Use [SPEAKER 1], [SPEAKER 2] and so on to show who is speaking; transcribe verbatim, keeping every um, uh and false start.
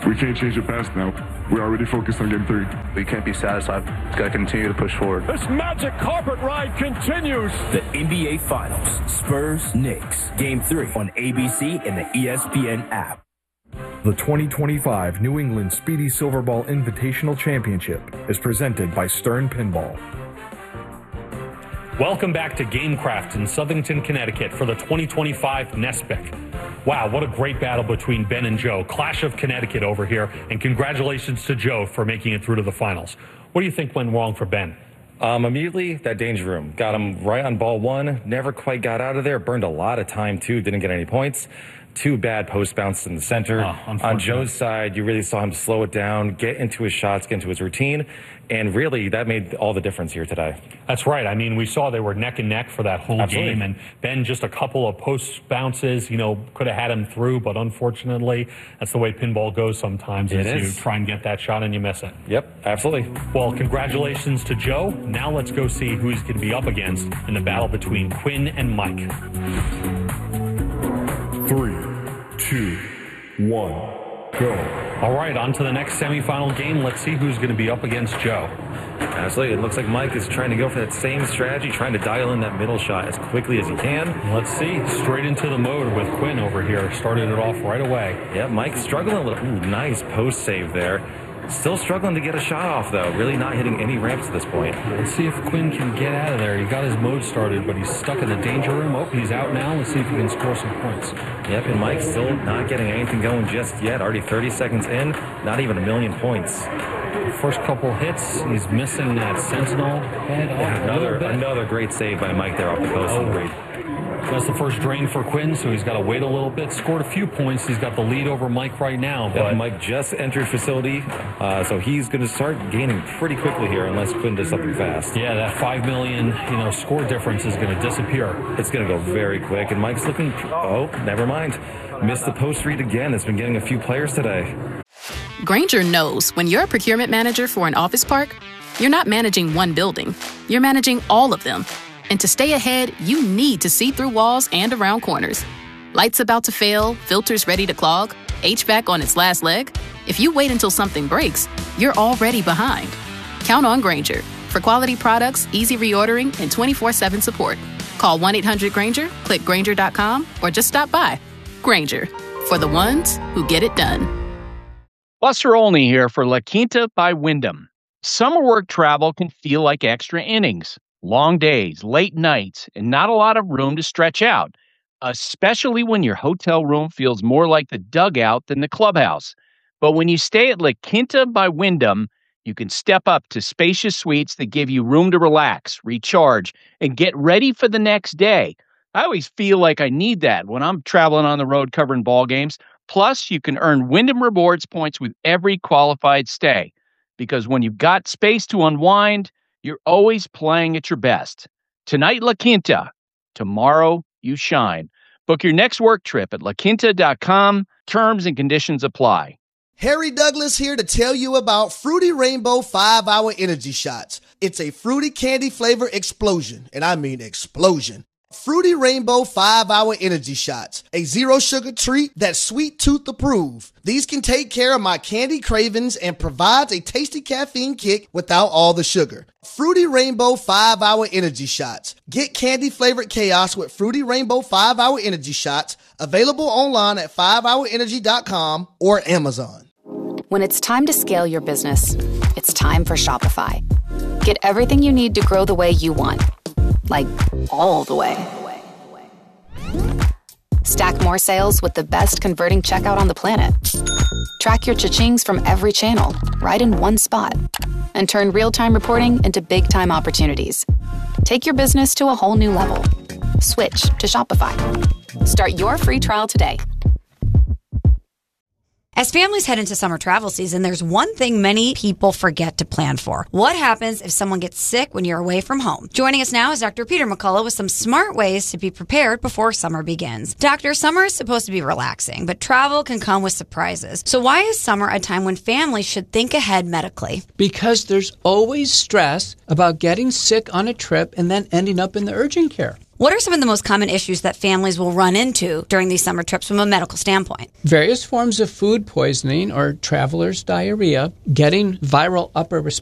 [SPEAKER 1] We can't change the past now. We're already focused on game three.
[SPEAKER 2] We can't be satisfied. We've got to continue to push forward.
[SPEAKER 3] This magic carpet ride continues.
[SPEAKER 4] The N B A Finals, Spurs Knicks, Game three on A B C and the E S P N app.
[SPEAKER 5] The twenty twenty-five New England Speedy Silverball Invitational Championship is presented by Stern Pinball.
[SPEAKER 6] Welcome back to Gamecraft in Southington, Connecticut for the twenty twenty-five NESPIC. Wow, what a great battle between Ben and Joe. Clash of Connecticut over here, and congratulations to Joe for making it through to the finals. What do you think went wrong for Ben?
[SPEAKER 7] Um, immediately, that danger room. Got him right on ball one, never quite got out of there, burned a lot of time too, didn't get any points. Two bad post bounces in the center.
[SPEAKER 6] Oh,
[SPEAKER 7] on Joe's side, you really saw him slow it down, get into his shots, get into his routine, and really that made all the difference here today.
[SPEAKER 6] That's right. I mean, we saw they were neck and neck for that whole
[SPEAKER 7] Absolutely.
[SPEAKER 6] game, and Ben just a couple of post bounces, you know, could have had him through, but unfortunately, that's the way pinball goes sometimes.
[SPEAKER 7] It
[SPEAKER 6] is
[SPEAKER 7] is.
[SPEAKER 6] You try and get that shot and you miss it.
[SPEAKER 7] Yep, absolutely.
[SPEAKER 6] Well, congratulations to Joe. Now let's go see who he's going to be up against in the battle between Quinn and Mike.
[SPEAKER 5] Three, two, one, go.
[SPEAKER 6] All right, on to the next semifinal game. Let's see who's going to be up against Joe.
[SPEAKER 7] Absolutely. It looks like Mike is trying to go for that same strategy, trying to dial in that middle shot as quickly as he can.
[SPEAKER 6] Let's see. Straight into the mode with Quinn over here. Started it off right away.
[SPEAKER 7] Yeah, Mike's struggling a little. Ooh, nice post save there. Still struggling to get a shot off, though. Really not hitting any ramps at this point.
[SPEAKER 6] Let's see if Quinn can get out of there. He got his mode started, but he's stuck in the danger room. Oh, he's out now. Let's see if he can score some points.
[SPEAKER 7] Yep, and Mike's still not getting anything going just yet. Already thirty seconds in, not even a million points.
[SPEAKER 6] First couple hits, he's missing that sentinel head off
[SPEAKER 7] Another,
[SPEAKER 6] a little bit.
[SPEAKER 7] another great save by Mike there off the post.
[SPEAKER 6] Oh.
[SPEAKER 7] Great.
[SPEAKER 6] That's the first drain for Quinn, so he's got to wait a little bit. Scored a few points. He's got the lead over Mike right now. But
[SPEAKER 7] Yep, Mike just entered facility, uh, so he's going to start gaining pretty quickly here unless Quinn does something fast.
[SPEAKER 6] yeah, that five million, you know, score difference is going to disappear.
[SPEAKER 7] It's going to go very quick, and Mike's looking, oh, never mind. Missed the post read again. It's been getting a few players today.
[SPEAKER 8] Grainger knows when you're a procurement manager for an office park, you're not managing one building. You're managing all of them. And to stay ahead, you need to see through walls and around corners. Lights about to fail, filters ready to clog, H V A C on its last leg. If you wait until something breaks, you're already behind. Count on Grainger for quality products, easy reordering, and twenty-four seven support. Call one eight hundred Grainger, click Grainger dot com, or just stop by. Grainger, for the ones who get it done.
[SPEAKER 9] Buster Olney here for La Quinta by Wyndham. Summer work travel can feel like extra innings. Long days, late nights, and not a lot of room to stretch out, especially when your hotel room feels more like the dugout than the clubhouse. But when you stay at La Quinta by Wyndham, you can step up to spacious suites that give you room to relax, recharge, and get ready for the next day. I always feel like I need that when I'm traveling on the road covering ball games. Plus, you can earn Wyndham Rewards points with every qualified stay. Because when you've got space to unwind, you're always playing at your best. Tonight, La Quinta. Tomorrow, you shine. Book your next work trip at la quinta dot com. Terms and conditions apply.
[SPEAKER 10] Harry Douglas here to tell you about Fruity Rainbow five hour Energy Shots. It's a fruity candy flavor explosion, and I mean explosion. Fruity Rainbow five hour Energy Shots, a zero sugar treat that's sweet tooth approved. These can take care of my candy cravings and provides a tasty caffeine kick without all the sugar. Fruity Rainbow five hour Energy Shots. Get candy flavored chaos with Fruity Rainbow five hour Energy Shots, available online at five hour energy dot com or Amazon.
[SPEAKER 11] When it's time to scale your business, it's time for Shopify. Get everything you need to grow the way you want. Like, all the way. Stack more sales with the best converting checkout on the planet. Track your cha-chings from every channel, right in one spot. And turn real-time reporting into big-time opportunities. Take your business to a whole new level. Switch to Shopify. Start your free trial today.
[SPEAKER 12] As families head into summer travel season, there's one thing many people forget to plan for. What happens if someone gets sick when you're away from home? Joining us now is Doctor Peter McCullough with some smart ways to be prepared before summer begins. Doctor, summer is supposed to be relaxing, but travel can come with surprises. So why is summer a time when families should think ahead medically?
[SPEAKER 13] Because there's always stress about getting sick on a trip and then ending up in the urgent care.
[SPEAKER 12] What are some of the most common issues that families will run into during these summer trips from a medical standpoint?
[SPEAKER 13] Various forms of food poisoning or traveler's diarrhea, getting viral upper respiratory